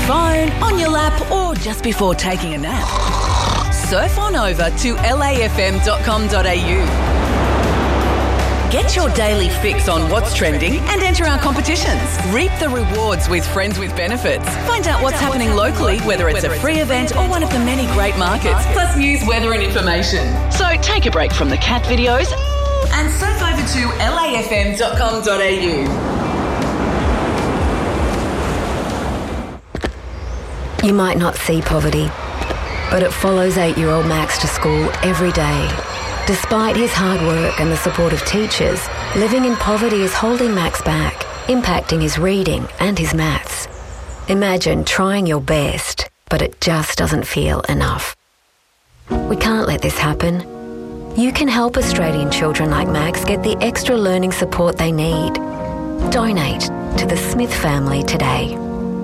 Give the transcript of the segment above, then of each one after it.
phone, on your lap, or just before taking a nap. Surf on over to lafm.com.au. Get your daily fix on what's trending and enter our competitions. Reap the rewards with Friends with Benefits. Find out what's happening locally, whether it's a free event or one of the many great markets, plus news, weather and information. So take a break from the cat videos and surf over to lafm.com.au. You might not see poverty, but it follows 8-year-old Max to school every day. Despite his hard work and the support of teachers, living in poverty is holding Max back, impacting his reading and his maths. Imagine trying your best, but it just doesn't feel enough. We can't let this happen. You can help Australian children like Max get the extra learning support they need. Donate to the Smith family today.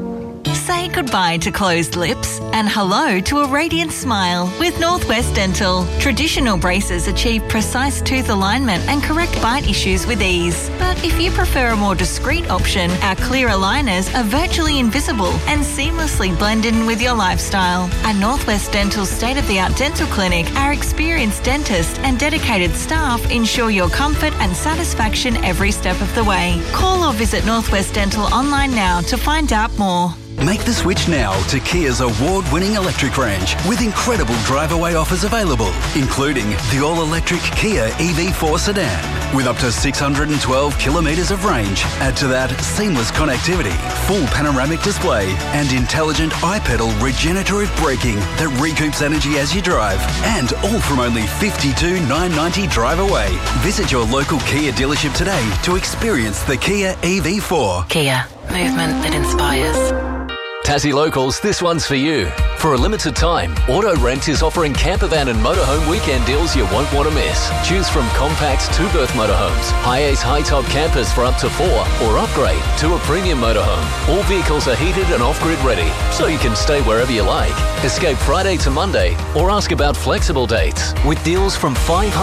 Say goodbye to closed lips and hello to a radiant smile with Northwest Dental. Traditional braces achieve precise tooth alignment and correct bite issues with ease. But if you prefer a more discreet option, our clear aligners are virtually invisible and seamlessly blend in with your lifestyle. At Northwest Dental's state-of-the-art dental clinic, our experienced dentists and dedicated staff ensure your comfort and satisfaction every step of the way. Call or visit Northwest Dental online now to find out more. Make the switch now to Kia's award-winning electric range with incredible drive-away offers available, including the all-electric Kia EV4 sedan with up to 612 kilometres of range. Add to that seamless connectivity, full panoramic display and intelligent iPedal regenerative braking that recoups energy as you drive, and all from only $52,990 drive away. Visit your local Kia dealership today to experience the Kia EV4. Kia, movement that inspires. Tassie Locals, this one's for you. For a limited time, Auto Rent is offering campervan and motorhome weekend deals you won't want to miss. Choose from compact 2-berth motorhomes, high-ace high-top campers for up to 4, or upgrade to a premium motorhome. All vehicles are heated and off-grid ready, so you can stay wherever you like. Escape Friday to Monday, or ask about flexible dates. With deals from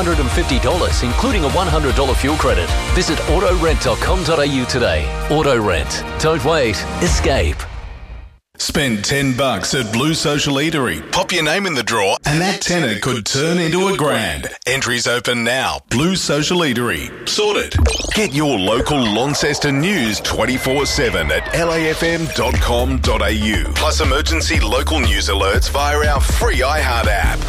$550, including a $100 fuel credit. Visit autorent.com.au today. Auto Rent. Don't wait. Escape. Spend $10 at Blue Social Eatery. Pop your name in the draw and that tenner could turn into $1,000. Entries open now. Blue Social Eatery. Sorted. Get your local Launceston news 24/7 at lafm.com.au. Plus emergency local news alerts via our free iHeart app.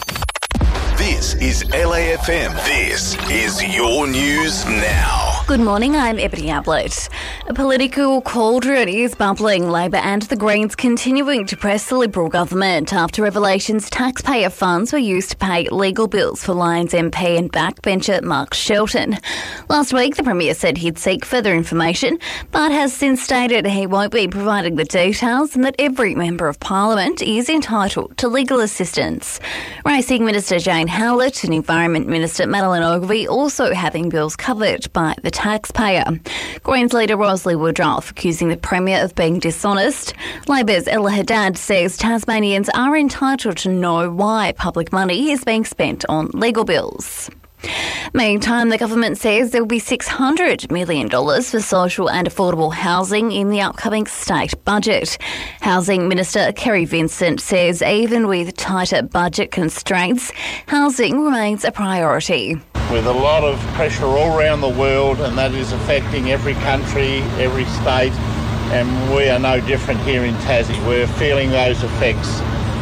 This is LAFM. This is your news now. Good morning, I'm Ebony Ablett. A political cauldron is bubbling, Labor and the Greens continuing to press the Liberal government after revelations taxpayer funds were used to pay legal bills for Lions MP and backbencher Mark Shelton. Last week, the Premier said he'd seek further information, but has since stated he won't be providing the details and that every Member of Parliament is entitled to legal assistance. Racing Minister Jane Howlett and Environment Minister Madeleine Ogilvie also having bills covered by the taxpayer. Greens leader Rosalie Woodruff accusing the Premier of being dishonest. Labor's Ella Haddad says Tasmanians are entitled to know why public money is being spent on legal bills. Meantime, the government says there will be $600 million for social and affordable housing in the upcoming state budget. Housing Minister Kerry Vincent says even with tighter budget constraints, housing remains a priority. With a lot of pressure all around the world, and that is affecting every country, every state, and we are no different here in Tassie. We're feeling those effects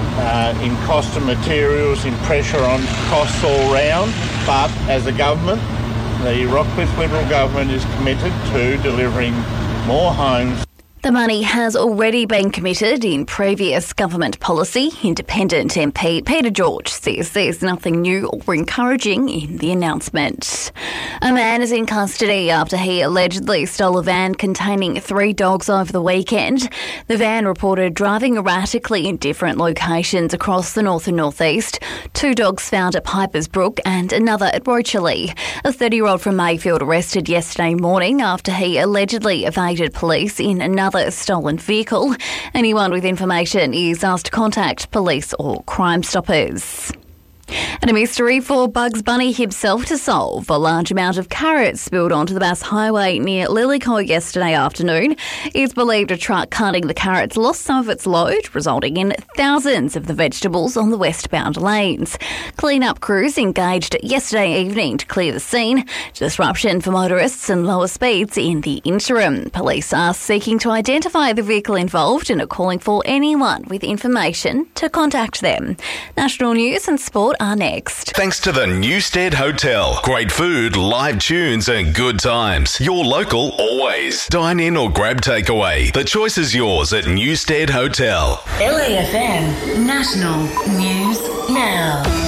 in cost of materials, in pressure on costs all round. But as a government, the Rockcliffe Liberal government is committed to delivering more homes. The money has already been committed in previous government policy. Independent MP Peter George says there's nothing new or encouraging in the announcement. A man is in custody after he allegedly stole a van containing 3 dogs over the weekend. The van reported driving erratically in different locations across the north and northeast. 2 dogs found at Pipers Brook and another at Rocherley. A 30-year-old from Mayfield arrested yesterday morning after he allegedly evaded police in another stolen vehicle. Anyone with information is asked to contact police or Crime Stoppers. And a mystery for Bugs Bunny himself to solve. A large amount of carrots spilled onto the Bass Highway near Lillico yesterday afternoon. It's believed a truck carting the carrots lost some of its load, resulting in thousands of the vegetables on the westbound lanes. Clean-up crews engaged yesterday evening to clear the scene. Disruption for motorists and lower speeds in the interim. Police are seeking to identify the vehicle involved and are calling for anyone with information to contact them. National news and sport are next. Thanks to the Newstead Hotel. Great food, live tunes and good times. Your local always. Dine in or grab takeaway. The choice is yours at Newstead Hotel. LAFM National News Now.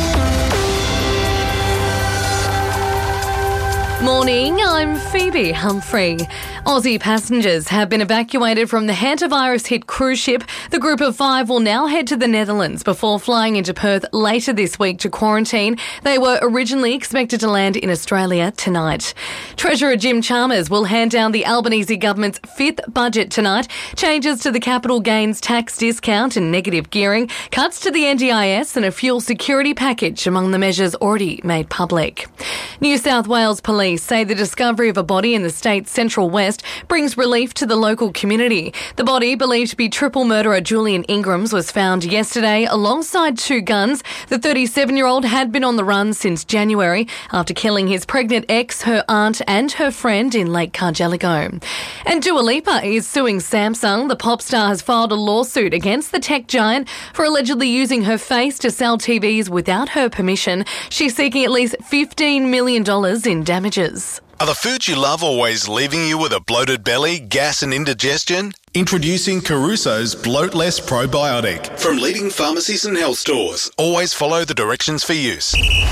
Morning, I'm Phoebe Humphrey. Aussie passengers have been evacuated from the hantavirus-hit cruise ship. The group of 5 will now head to the Netherlands before flying into Perth later this week to quarantine. They were originally expected to land in Australia tonight. Treasurer Jim Chalmers will hand down the Albanese government's 5th budget tonight. Changes to the capital gains tax discount and negative gearing, cuts to the NDIS and a fuel security package among the measures already made public. New South Wales Police say the discovery of a body in the state's central west brings relief to the local community. The body, believed to be triple murderer Julian Ingrams, was found yesterday alongside 2 guns. The 37-year-old had been on the run since January after killing his pregnant ex, her aunt and her friend in Lake Cargelligo. And Dua Lipa is suing Samsung. The pop star has filed a lawsuit against the tech giant for allegedly using her face to sell TVs without her permission. She's seeking at least $15 million in damages. Are the foods you love always leaving you with a bloated belly, gas and indigestion? Introducing Caruso's Bloat Less Probiotic. From leading pharmacies and health stores. Always follow the directions for use.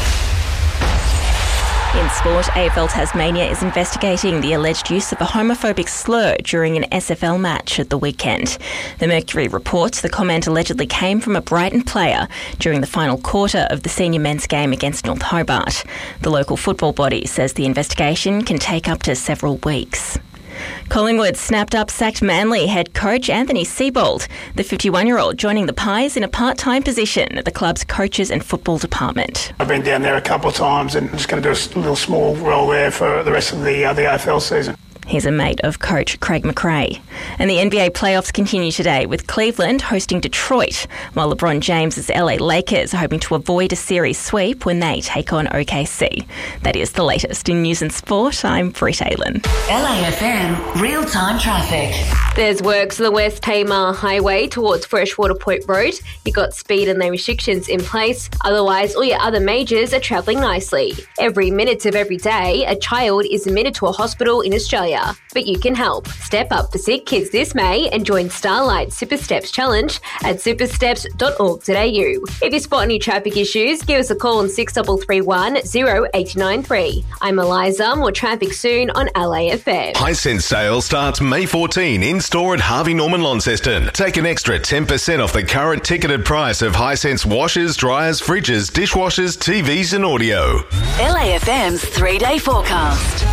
In sport, AFL Tasmania is investigating the alleged use of a homophobic slur during an SFL match at the weekend. The Mercury reports the comment allegedly came from a Brighton player during the final quarter of the senior men's game against North Hobart. The local football body says the investigation can take up to several weeks. Collingwood snapped up sacked Manly head coach Anthony Seibold, the 51-year-old joining the Pies in a part-time position at the club's coaches and football department. I've been down there a couple of times and I'm just going to do a little small role there for the rest of the AFL season. He's a mate of coach Craig McRae. And the NBA playoffs continue today with Cleveland hosting Detroit, while LeBron James's LA Lakers are hoping to avoid a series sweep when they take on OKC. That is the latest in news and sport. I'm Brit Aylan. LAFM real-time traffic. There's works on the West Tamar Highway towards Freshwater Point Road. You've got speed and lane restrictions in place. Otherwise, all your other majors are travelling nicely. Every minute of every day, a child is admitted to a hospital in Australia. But you can help. Step up for sick kids this May and join Starlight Super Steps Challenge at supersteps.org.au. If you spot any traffic issues, give us a call on 6331 0893. I'm Eliza. More traffic soon on LAFM. Hisense sale starts May 14 in-store at Harvey Norman Launceston. Take an extra 10% off the current ticketed price of Hisense washers, dryers, fridges, dishwashers, TVs and audio. LAFM's 3-day forecast.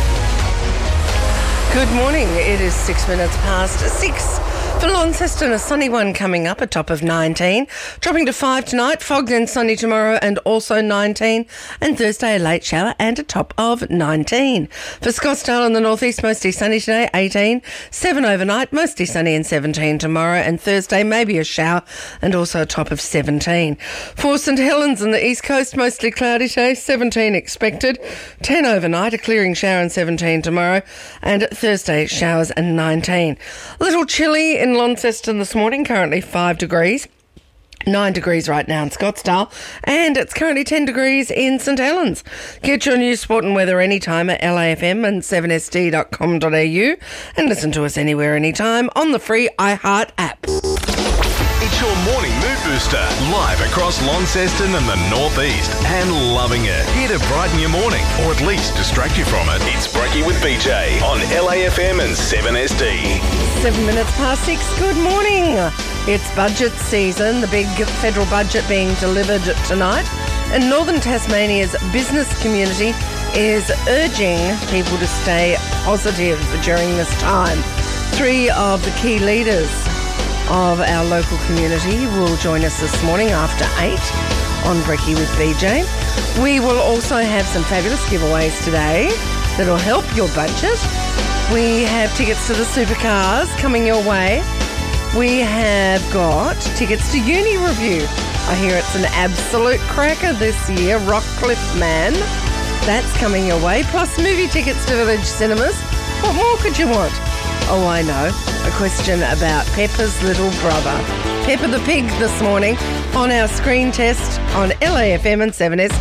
Good morning. It is 6 minutes past 6. For Launceston, a sunny one coming up, a top of 19. Dropping to 5 tonight, fog then sunny tomorrow and also 19. And Thursday, a late shower and a top of 19. For Scottsdale in the northeast, mostly sunny today, 18. 7 overnight, mostly sunny and 17 tomorrow. And Thursday, maybe a shower and also a top of 17. For St Helens in the east coast, mostly cloudy today, 17 expected. 10 overnight, a clearing shower and 17 tomorrow. And Thursday, showers and 19. A little chilly in Launceston this morning, currently 5 degrees. 9 degrees right now in Scottsdale, and it's currently 10 degrees in St Helens. Get your news, sport and weather anytime at LAFM and 7sd.com.au and listen to us anywhere, anytime on the free iHeart app. It's your morning mood booster, live across Launceston and the northeast, and loving it. Here to brighten your morning, or at least distract you from it. It's Breaky with BJ on LAFM and 7SD. 7 minutes past 6. Good morning. It's budget season, the big federal budget being delivered tonight, and Northern Tasmania's business community is urging people to stay positive during this time. 3 of the key leaders of our local community will join us this morning after 8. on Brekkie with BJ. We will also have some fabulous giveaways today that'll help your budget. We have tickets to the Supercars coming your way. We have got tickets to Uni Review. I hear it's an absolute cracker this year. Rockcliffe Man. That's coming your way. Plus movie tickets to Village Cinemas. What more could you want? Oh, I know. A question about Peppa's little brother. Peppa the Pig this morning on our screen test on LAFM and 7S.